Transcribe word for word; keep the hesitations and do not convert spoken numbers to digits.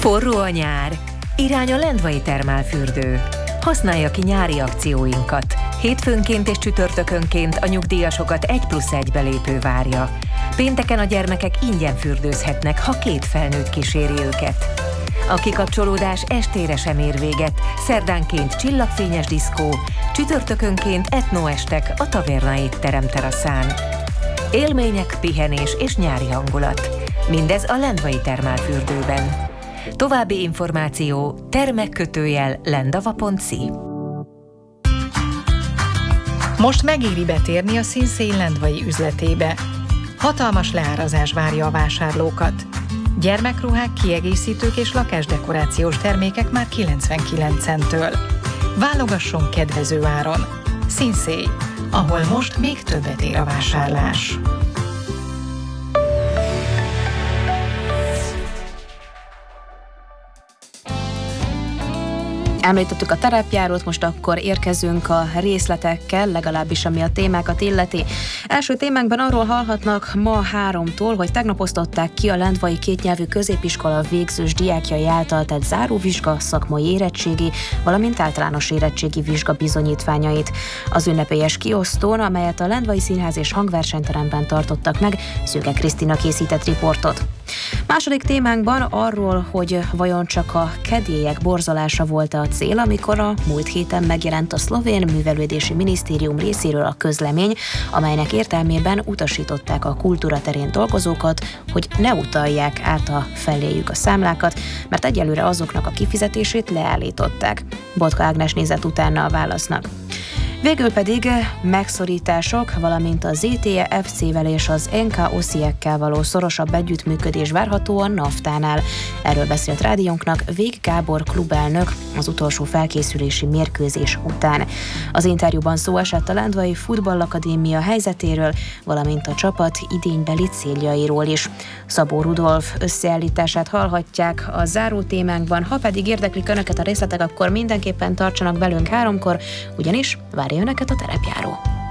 Forró a nyár. Irány a Lendvai termálfürdő. Használja ki nyári akcióinkat. Hétfőnként és csütörtökönként a nyugdíjasokat egy plusz egy belépő várja. Pénteken a gyermekek ingyen fürdőzhetnek, ha két felnőtt kíséri őket. A kikapcsolódás estére sem ér véget. Szerdánként csillagfényes diszkó, csütörtökönként etnoestek a Taverna étterem teraszán. Élmények, pihenés és nyári hangulat. Mindez a Lendvai termálfürdőben. További információ termek-kötőjel lendava pont zi. Most megéri betérni a Sinsay lendvai üzletébe. Hatalmas leárazás várja a vásárlókat. Gyermekruhák, kiegészítők és lakásdekorációs termékek már kilencvenkilenc centtől. Válogasson kedvező áron. Sinsay, ahol most még többet ér a vásárlás. Említettük a terepjárót, most akkor érkezünk a részletekkel, legalábbis ami a témákat illeti. Első témánkban arról hallhatnak ma háromtól, hogy tegnap osztották ki a lendvai kétnyelvű középiskola végzős diákjai által tett záróvizsga, szakmai érettségi, valamint általános érettségi vizsga bizonyítványait. Az ünnepélyes kiosztón, amelyet a Lendvai Színház és Hangversenyteremben tartottak meg, Szőke Krisztina készített riportot. Második témánkban arról, hogy vajon csak a kedélyek borzalása volt a cél, amikor a múlt héten megjelent a szlovén művelődési minisztérium részéről a közlemény, amelynek értelmében utasították a kultúra terén dolgozókat, hogy ne utalják át a feléjük a számlákat, mert egyelőre azoknak a kifizetését leállították. Botka Ágnes nézett utána a válasznak. Végül pedig megszorítások, valamint a zé té e ef cé-vel és az en ká osziekkel való szorosabb együttműködés várható a naftánál. Erről beszélt rádiónknak Vég Gábor klubelnök az utolsó felkészülési mérkőzés után. Az interjúban szó esett a Lendvai Futballakadémia helyzetéről, valamint a csapat idénybeli céljairól is. Szabó Rudolf összeállítását hallhatják a záró témánkban, ha pedig érdeklik önöket a részletek, akkor mindenképpen tartsanak velünk háromkor, ugyanis várja önöket a terepjáró.